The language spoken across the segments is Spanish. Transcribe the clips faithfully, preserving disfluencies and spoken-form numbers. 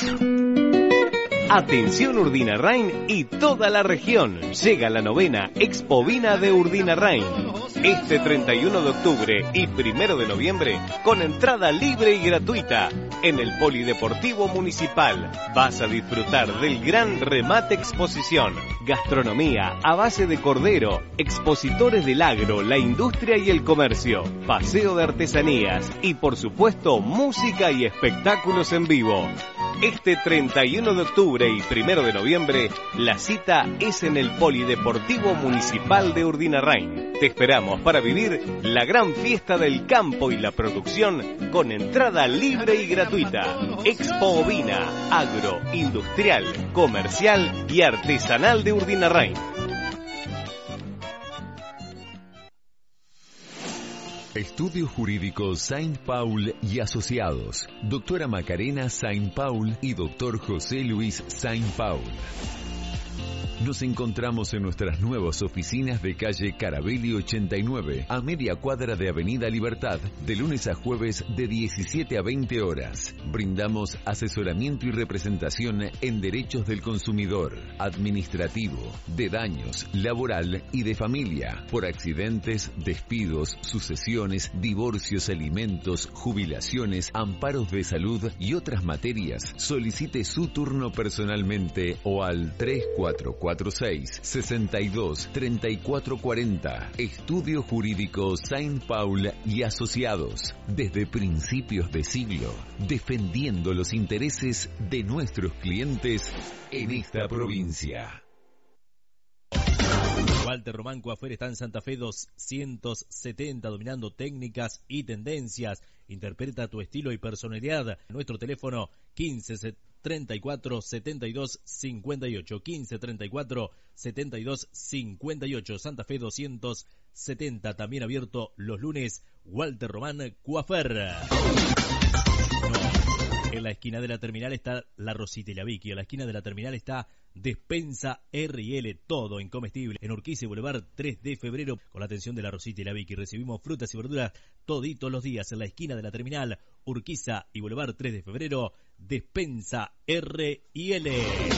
Atención Urdinarrain y toda la región. Llega la novena Expovina de Urdinarrain. Este treinta y uno de octubre y primero de noviembre con entrada libre y gratuita en el Polideportivo Municipal. Vas a disfrutar del gran remate exposición, gastronomía a base de cordero, expositores del agro, la industria y el comercio, paseo de artesanías y por supuesto música y espectáculos en vivo. Este treinta y uno de octubre y primero de noviembre, la cita es en el Polideportivo Municipal de Urdinarrain. Te esperamos para vivir la gran fiesta del campo y la producción con entrada libre y gratuita. Expo Ovina, agro, industrial, comercial y artesanal de Urdinarrain. Estudio Jurídico Saint Paul y Asociados. Doctora Macarena Saint Paul y Doctor José Luis Saint Paul. Nos encontramos en nuestras nuevas oficinas de calle Carabelli ochenta y nueve, a media cuadra de Avenida Libertad, de lunes a jueves de diecisiete a veinte horas. Brindamos asesoramiento y representación en derechos del consumidor, administrativo, de daños, laboral y de familia, por accidentes, despidos, sucesiones, divorcios, alimentos, jubilaciones, amparos de salud y otras materias. Solicite su turno personalmente o al tres cuatro cuatro seis, sesenta y dos, treinta y cuatro cuarenta. Estudio Jurídico Saint Paul y Asociados. Desde principios de siglo, defendiendo los intereses de nuestros clientes en esta provincia. Walter Román Coafer está en Santa Fe doscientos setenta, dominando técnicas y tendencias. Interpreta tu estilo y personalidad. Nuestro teléfono quince treinta y cuatro, setenta y dos, cincuenta y ocho. quince treinta y cuatro, setenta y dos, cincuenta y ocho. Santa Fe doscientos setenta. También abierto los lunes. Walter Román Coafer. En la esquina de la terminal está la Rosita y la Vicky. En la esquina de la terminal está Despensa R y L, todo en comestible. En Urquiza y Boulevard tres de febrero, con la atención de la Rosita y la Vicky. Recibimos frutas y verduras toditos los días. En la esquina de la terminal, Urquiza y Boulevard tres de febrero, Despensa R y L.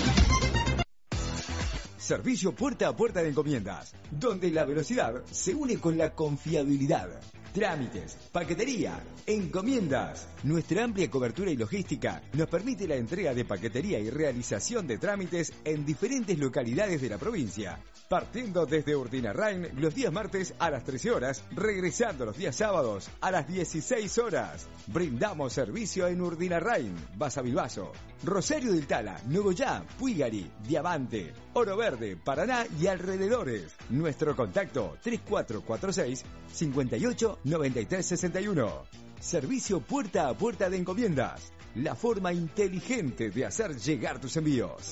Servicio puerta a puerta de encomiendas, donde la velocidad se une con la confiabilidad. Trámites, paquetería, encomiendas. Nuestra amplia cobertura y logística nos permite la entrega de paquetería y realización de trámites en diferentes localidades de la provincia, partiendo desde Urdinarrain los días martes a las trece horas, regresando los días sábados a las dieciséis horas. Brindamos servicio en Urdinarrain, Basavilbaso, Rosario del Tala, Nogoyá, Puigari, Diamante, Oro Verde, Paraná y alrededores. Nuestro contacto tres cuatro cuatro seis, cincuenta y ocho, noventa y tres sesenta y uno. Servicio puerta a puerta de encomiendas, la forma inteligente de hacer llegar tus envíos.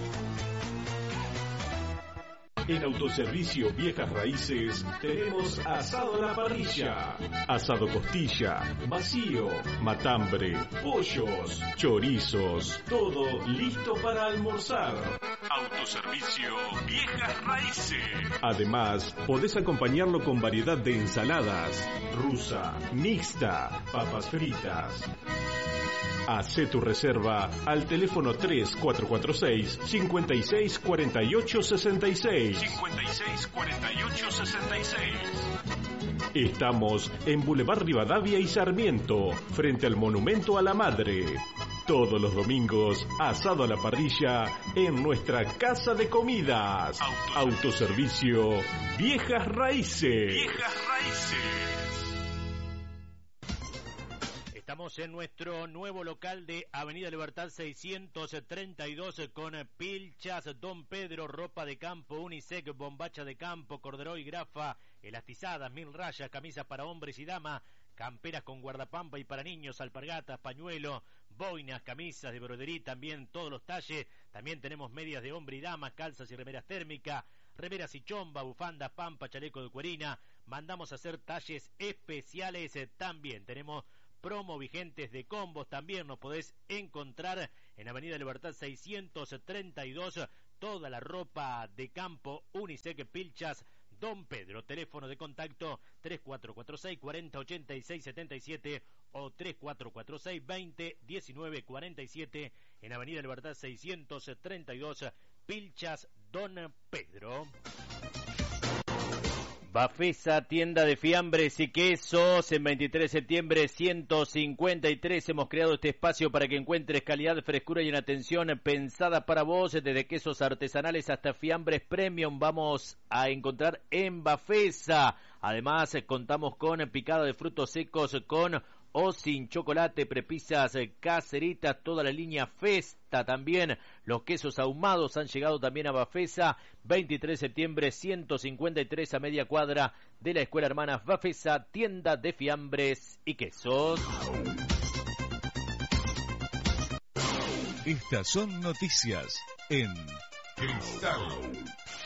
En Autoservicio Viejas Raíces tenemos asado a la parrilla, asado costilla, vacío, matambre, pollos, chorizos, todo listo para almorzar. Autoservicio Viejas Raíces. Además, podés acompañarlo con variedad de ensaladas, rusa, mixta, papas fritas. Hacé tu reserva al teléfono tres cuatro cuatro seis, cincuenta y seis, cuarenta y ocho, sesenta y seis. cincuenta y seis, cuarenta y ocho, sesenta y seis. Estamos en Boulevard Rivadavia y Sarmiento, frente al Monumento a la Madre. Todos los domingos, asado a la parrilla en nuestra casa de comidas. Autoservicio Viejas Raíces. Viejas Raíces. Estamos en nuestro nuevo local de Avenida Libertad seiscientos treinta y dos con pilchas Don Pedro, ropa de campo, unisex, bombacha de campo, corderoy, grafa, elastizadas, mil rayas, camisas para hombres y damas, camperas con guardapampa y para niños, alpargatas, pañuelo, boinas, camisas de broderí, también todos los talles. También tenemos medias de hombre y dama, calzas y remeras térmicas, remeras y chomba, bufanda, pampa, chaleco de cuerina. Mandamos a hacer talles especiales eh, también. Tenemos promo vigentes de combos, también nos podés encontrar en Avenida Libertad seiscientos treinta y dos, toda la ropa de campo, unisex, pilchas Don Pedro. Teléfono de contacto tres cuatro cuatro seis, cuarenta, ochenta y seis, setenta y siete o tres cuatro cuatro seis, veinte, diecinueve, cuarenta y siete en Avenida Libertad seiscientos treinta y dos, Pilchas, Don Pedro. Bafesa, tienda de fiambres y quesos, en veintitrés de septiembre ciento cincuenta y tres hemos creado este espacio para que encuentres calidad, frescura y una atención pensada para vos, desde quesos artesanales hasta fiambres premium vamos a encontrar en Bafesa. Además contamos con picada de frutos secos con o sin chocolate, prepisas caseritas, toda la línea Festa también. Los quesos ahumados han llegado también a Bafesa. veintitrés de septiembre ciento cincuenta y tres, a media cuadra de la Escuela Hermanas Bafesa, tienda de fiambres y quesos. Estas son noticias en Cristal